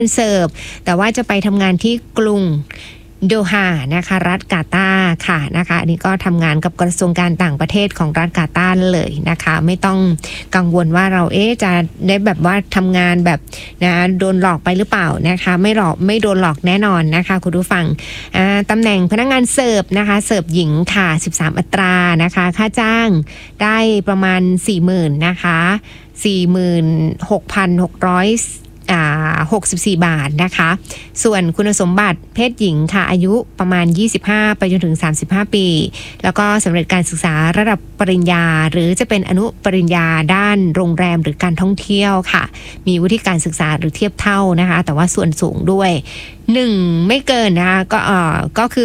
เสิร์ฟแต่ว่าจะไปทำงานที่กรุงโดฮานะคะรัฐกาตาร์ค่ะนะคะอันนี้ก็ทำงานกับกระทรวงการต่างประเทศของรัฐกาตาร์เลยนะคะไม่ต้องกังวลว่าเราจะได้แบบว่าทำงานแบบนะโดนหลอกไปหรือเปล่านะคะไม่โดนหลอกแน่นอนนะคะคุณผู้ฟังตำแหน่งพนักงานเสิร์ฟนะคะเสิร์ฟหญิงค่ะ13อัตรานะคะค่าจ้างได้ประมาณ 40,000 นะคะ46,664 บาทนะคะส่วนคุณสมบัติเพศหญิงค่ะอายุประมาณ25ไปจนถึง35ปีแล้วก็สำเร็จการศึกษาระดับปริญญาหรือจะเป็นอนุปริญญาด้านโรงแรมหรือการท่องเที่ยวค่ะมีวุฒิการศึกษาหรือเทียบเท่านะคะแต่ว่าส่วนสูงด้วย1ไม่เกินนะคะก็คือ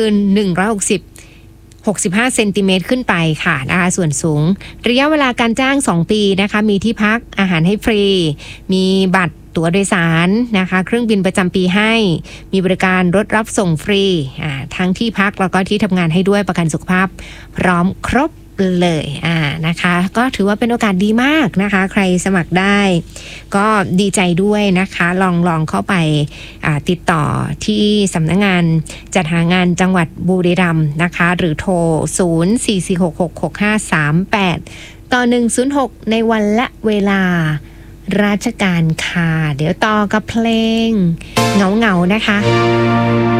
65เซนติเมตรขึ้นไปค่ะนะคะส่วนสูงระยะเวลาการจ้าง2ปีนะคะมีที่พักอาหารให้ฟรีมีบัตรตั๋วโดยสารนะคะเครื่องบินประจำปีให้มีบริการรถรับส่งฟรีทั้งที่พักแล้วก็ที่ทำงานให้ด้วยประกันสุขภาพพร้อมครบเลยนะคะก็ถือว่าเป็นโอกาสดีมากนะคะใครสมัครได้ก็ดีใจด้วยนะคะลองเข้าไปติดต่อที่สำนักงานจัดหางานจังหวัดบุรีรัมย์นะคะหรือโทร0446666538ต่อ106ในวันและเวลาราชการค่ะเดี๋ยวต่อกับเพลงเหงาๆนะคะ